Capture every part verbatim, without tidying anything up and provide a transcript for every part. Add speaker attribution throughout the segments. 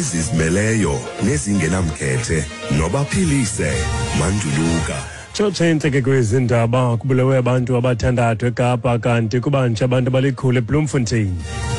Speaker 1: izizimeleyo nezingenamkhethe nobaphilise Manduluka.
Speaker 2: Chotshenze ke kwezindaba kubulewe abantu abathandathu eKapa kanti kubanje abantu abalikhulu eBloemfontein.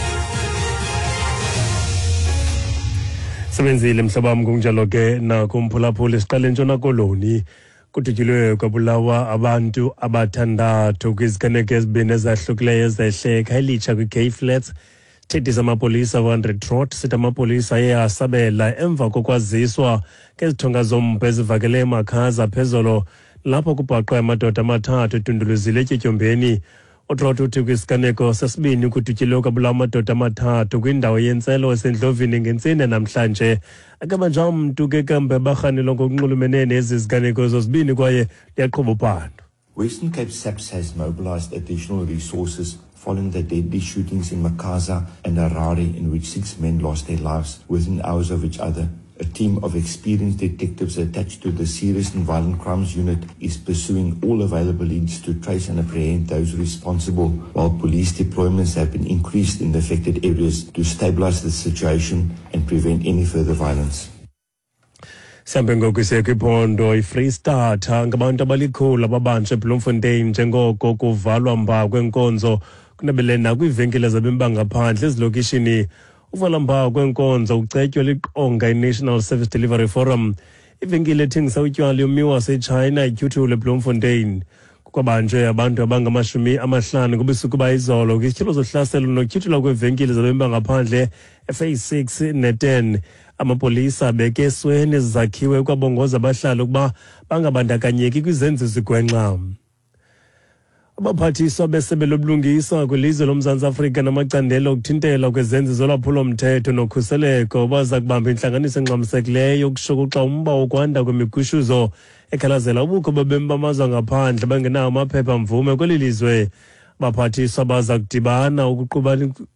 Speaker 2: Sebenzile mhlabam kunjalo ke na kumphulaphula siqale ntshona koloni kudutyulwe kwabulawa abantu abathandathu kwiziganeko ezibini ezahlukileyo ezehleka elitsha kwi-K Flats. Thethi zamapolisa one hundred trot sithi amapolisa aye asabela emva kokwaziswa ngezithonga zompu ezivakele emakhaza phezolo lapho kubhaqwa amadoda amathathu edunduluzile etyotyombeni. Utrot uthi kwisiganeko sesibini kudutyulwe kwabulawa amadoda amathathu kwindawo yentselo esendlovini ngentsini namhlanje. Akabanja umntu ke kambe barhanelwa ngokunxulumene nezi ziganeko zozibini kwaye liyaqhuba uphando.
Speaker 3: Western Cape SAPS has mobilized additional resources following the deadly shootings in Makaza and Harare, in which six men lost their lives within hours of each other. A team of experienced detectives attached to the Serious and Violent Crimes Unit is pursuing all available leads to trace and apprehend those responsible, while police deployments have been increased in the affected areas to stabilize the situation and prevent any further violence.
Speaker 2: Sambe ngokuse kwiphondo iFreystata ngabantu abalikhulu ababanje eBloemfontein njengoko kuvalwa mba kwenkonzo kunabelena kwiivenkile zabemba ngaphandle ezilokishini. Uvala mba kwenkonzo ucetywa liqonga iNational Service Delivery Forum. Ivenkile ethengisa utywala yomiwa waseChina ityhuthule eBloemfontein. Kukwabanje abantu abangamashumi amahlanu kubisuku bayizolo kwisitshilo zohlaselo nokutyhuthula kweevenkile zabemba ngaphandle F six ne ten. Amapolisa beke esweni ezakhiwe kwabongoza abahlali ukuba bangabandakanyeki kwizenzo zigwenxa. Abaphathiswa besebe lobulungisa kwilizwe loMzantsi Afrika namacandelo okuthintela kwezenzo zolwaphulo-mthetho nokhuseleko baza kubamba intlanganiso engxamisekileyo ukusho xa umba wokwanda kwemigushuzo ekhalazela ubukho babemi bamazwe ngaphandle bangenawo amaphepha-mvume kweli lizwe. Abaphathiswa baza kudibana ukuquba